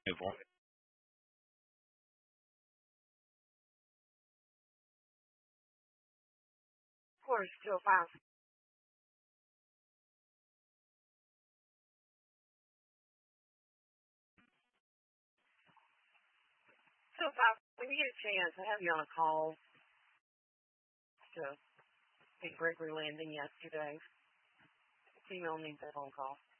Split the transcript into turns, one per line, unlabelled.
move on.
Of course, still fast. So fast. When you get a chance, I have you on a call to at Gregory Landing yesterday. Female needs that phone call.